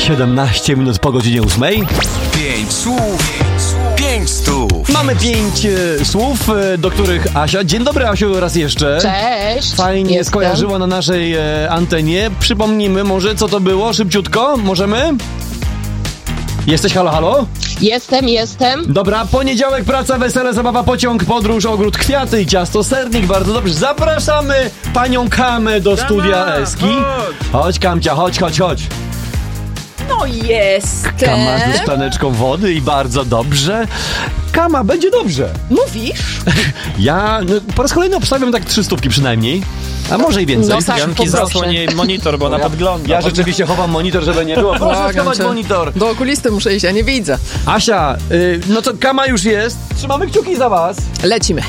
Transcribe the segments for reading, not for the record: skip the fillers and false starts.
17 minut po godzinie 8. 5 słów, 5 stów. Mamy 5 słów, do których Asia... Dzień dobry, Asiu, raz jeszcze. Cześć. Fajnie Jestem. skojarzyła na naszej antenie. Przypomnijmy może, co to było, szybciutko. Możemy? Jesteś, halo, halo? Jestem. Dobra, poniedziałek, praca, wesele, zabawa, pociąg, podróż, ogród, kwiaty i ciasto, sernik. Bardzo dobrze. Zapraszamy panią Kamę do studia Eski. Chodź, Kamcia, chodź. No jestem. Kama ze szklaneczką wody i bardzo dobrze. Kama, będzie dobrze. Mówisz? Ja po raz kolejny obstawiam tak 300 przynajmniej, a może i więcej. No tak, Janki, zasłoń jej monitor, bo ona podgląda. Ja rzeczywiście chowam monitor, żeby nie było. Proszę Błagam schować cię. monitor. Do okulisty muszę iść, ja nie widzę. Asia, no to Kama już jest. Trzymamy kciuki za was. Lecimy.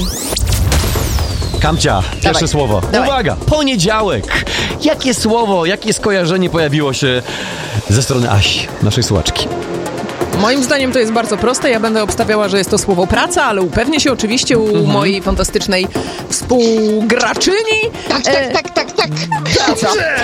Kamcia, pierwsze Dawaj. słowo. Dawaj. Uwaga, poniedziałek. Jakie słowo, jakie skojarzenie pojawiło się ze strony Asi, naszej słuchaczki? Moim zdaniem to jest bardzo proste. Ja będę obstawiała, że jest to słowo praca, ale upewnię się oczywiście u mojej fantastycznej współgraczyni. Tak. Praca.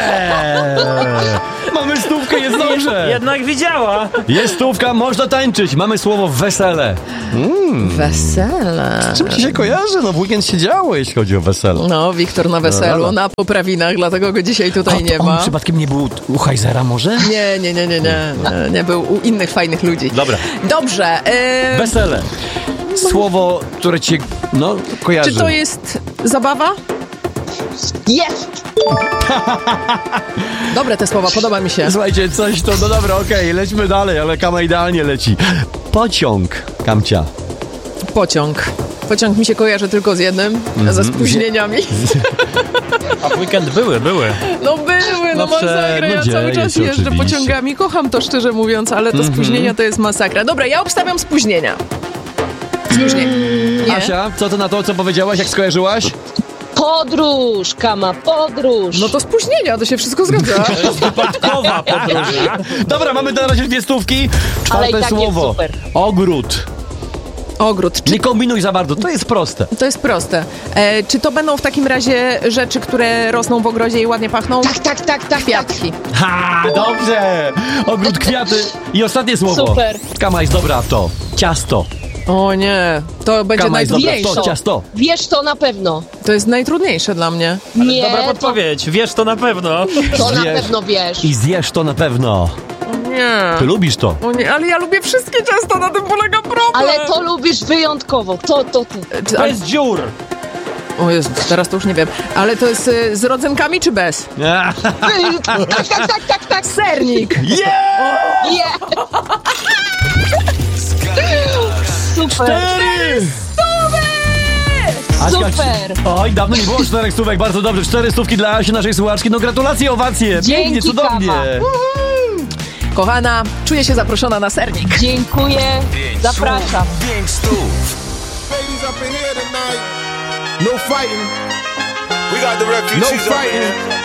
Mamy stówkę, jest dobrze. Jednak widziała. Jest stówka, można tańczyć. Mamy słowo wesele. Wesele. Czym ci się kojarzy? No w weekend się działo, jeśli chodzi o wesele. No, Wiktor na weselu, Dobra. na poprawinach, dlatego go dzisiaj tutaj nie On ma. przypadkiem nie był u Heizera może? Nie był u innych fajnych ludzi. Dobra. Dobrze. Wesele. Słowo, które ci, kojarzy. Czy to jest zabawa? Jest. Dobre te słowa, podoba mi się. Słuchajcie, coś to, no dobra, okej, lećmy dalej, ale Kama idealnie leci. Pociąg, Kamcia. Pociąg mi się kojarzy tylko z jednym, ze spóźnieniami. A w weekend były. No były, masakra, ja cały czas dzieje się jeżdżę oczywiście. pociągami, kocham to szczerze mówiąc, ale to spóźnienia to jest masakra. Dobra, ja obstawiam spóźnienia. Nie. Asia, co ty na to, co powiedziałaś, jak skojarzyłaś? Podróż, Kama, podróż. No to spóźnienia, to się wszystko zgadza. To jest wypadkowa podróż. Dobra, mamy na razie 2 stówki. Ale i Czwarte tak jest słowo. super. Ogród. Ogród. Nie kombinuj za bardzo, to jest proste. To jest proste. Czy to będą w takim razie rzeczy, które rosną w ogrodzie i ładnie pachną? Tak. Kwiatki. Ha, dobrze! Ogród, kwiaty i ostatnie słowo. Super. Kama jest dobra w to. Ciasto. O nie, to będzie Kama jest dobra w najtrudniejsze. to. Ciasto. Wiesz to na pewno. To jest najtrudniejsze dla mnie. Nie, Dobra podpowiedź, wiesz to na pewno. to na Wiesz. pewno wiesz. I zjesz to na pewno. O nie. Ty lubisz to. O nie, ale ja lubię wszystkie ciasta, na tym polega problem. Ale to lubisz wyjątkowo. To. Bez dziur. O Jezu, teraz to już nie wiem. Ale to jest z rodzynkami czy bez? Tak. Sernik. Yeah. Super. Aśka, Super. Oj, dawno nie było 4 stówek, bardzo dobrze. 4 stówki dla Asi, naszej słuchaczki. No gratulacje, owacje. Pięknie, Dzięki, cudownie. Kama. Kochana, czuję się zaproszona na sernik. Dziękuję. Zapraszam. 5 stów. Ladies up in here tonight. No fighting. We got the refugees No up in fighting. here.